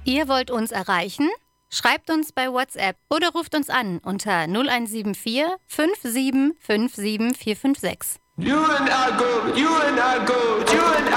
Ihr wollt uns erreichen? Schreibt uns bei WhatsApp oder ruft uns an unter 0174 57 57 456. You and I go, you and I go, you and I